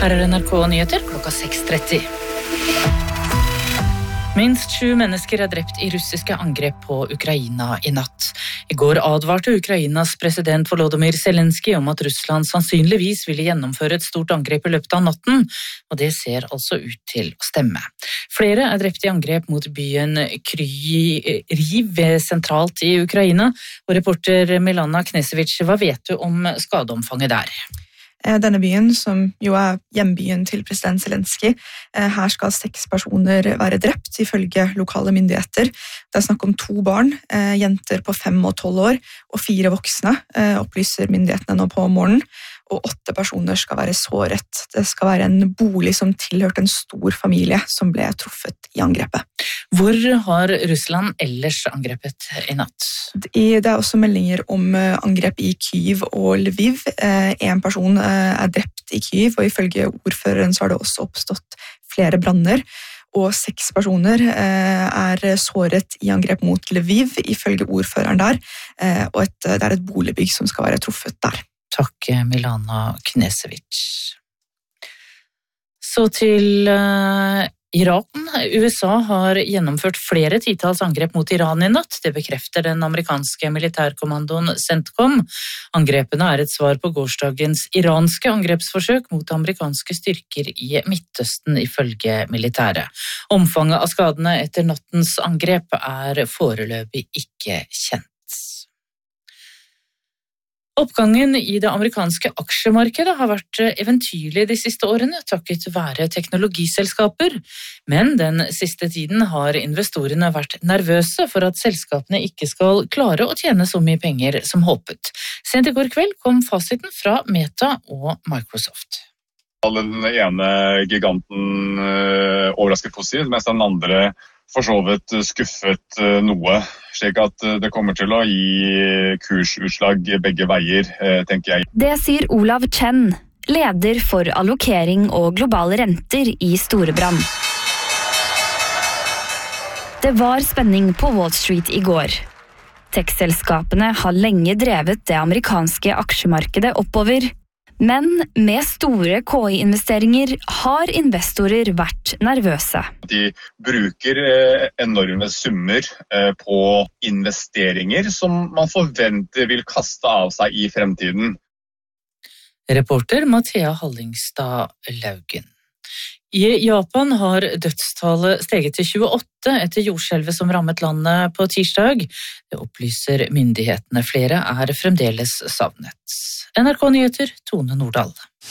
Her NRK Nyheter klokka 6:30. Minst 7 mennesker drept i russiske angrep på Ukraina i natt. I går advarte Ukrainas president Volodymyr Zelenskyj om at Russland sannsynligvis ville gjennomføre et stort angrep i løpet av natten, og det ser altså ut til å stemme. Flere drept i angrep mot byen Kryvyi sentralt i Ukraina, og reporter Milana Knesevic, hva vet du om skadeomfanget der? Denne byen, som jo hjembyen til president Zelenskyj, her skal 6 personer være drept, ifølge lokale myndigheter. Det snakk om 2 barn, jenter på 5 og 12 år, og 4 voksne, opplyser myndighetene nå på morgenen. Og 8 personer skal være såret. Det skal være en bolig som tilhørte en stor familie som ble truffet i angrepet. Hvor har Russland ellers angrepet i natt? Det også meldinger om angrep i Kyiv og Lviv. En person drept i Kyiv, og ifølge ordføreren så har det også oppstått flere branner. Og 6 personer såret i angrep mot Lviv, ifølge ordføreren der. Og det et boligbygg som skal være truffet der. Takk, Milana Knesevic. Så til Iran. USA har gjennomført flere titalls angrep mot Iran i natt. Det bekrefter den amerikanske militærkommandoen CENTCOM. Angrepene et svar på gårsdagens iranske angrepsforsøk mot amerikanske styrker i Midtøsten, ifølge militæret. Omfanget av skadene etter nattens angrep foreløpig ikke kjent. Oppgangen i det amerikanske aksjemarkedet har vært eventyrlig de siste årene, takket være teknologiselskaper. Men den siste tiden har investorene vært nervøse for at selskapene ikke skal klare å tjene så mye penger som håpet. Sent i går kveld kom fasiten fra Meta og Microsoft. Den ene giganten overrasket positivt, mens den andre for så vidt skuffet noe, slik at det kommer til å gi kursutslag begge veier, tenker jeg. Det sier Olav Chen, leder for allokering og globale renter i Storebrand. Det var spenning på Wall Street i går. Tech-selskapene har lenge drevet det amerikanske aksjemarkedet oppover, men med store KI-investeringer har investorer vært nervøse. De bruker enorme summer på investeringer som man forventer vil kaste av seg i fremtiden. Reporter Mathea Hallingstad Laugen. I Japan har dødstallet steget til 28 etter jordskjelvet som rammet landet på tirsdag. Det opplyser myndighetene. Flere fremdeles savnet. NRK Nyheter, Tone Nordahl.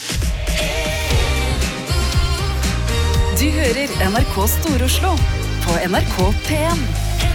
Du hører NRK Stor-Oslo på NRK P1.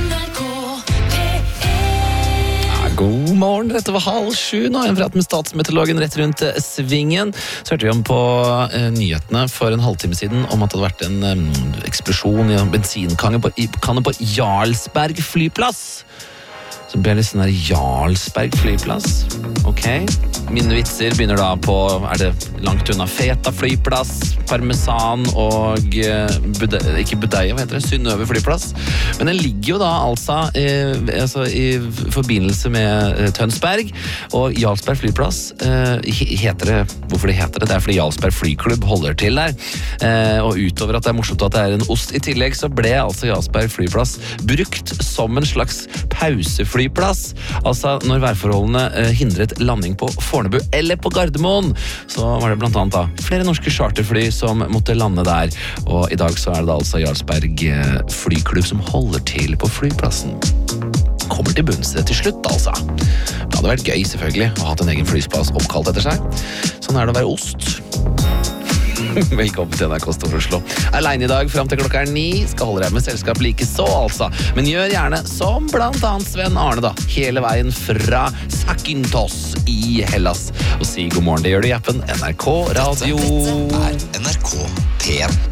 God morgen, rett over 6:30 nå. En prat med statsmeteorologen rett rundt svingen. Så hørte vi om på nyhetene for en halvtime siden om at det hadde vært en eksplosjon i en bensinkanne på Jarlsberg flyplass. Så ble det sånn her Jarlsberg flyplass. Ok. Mine vitser begynner da på, det langt unna Feta flyplass, Parmesan og ikke Budeia, hva heter det? Synnøve flyplass. Men den ligger jo da altså i forbindelse med Tønsberg, og Jarlsberg flyplass heter det, hvorfor det heter det? Det fordi Jarlsberg flyklubb holder til der. Og utover at det morsomt at det en ost i tillegg, så ble altså Jarlsberg flyplass brukt som en slags pauseflyplass. Altså når værforholdene hindret landing på Fornebu eller på Gardermoen, så var det blant annet da flere norske charterfly som måtte lande der, og i dag så det da altså Jarlsberg flyklubb som holder til på flyplassen. Kommer til bunns til slutt altså. Det hadde vært gøy selvfølgelig å ha hatt en egen flyplass oppkalt etter seg. Sånn det å være ost. Velkommen til NRK Stor-Oslo. Alene i dag frem til klokka 9. Skal holde deg med selskap like så altså. Men gjør gjerne som blant annet Sven Arne da. Hele veien fra Zakynthos i Hellas. Og si god morgen, det gjør du i appen NRK Radio. Dette NRK P1.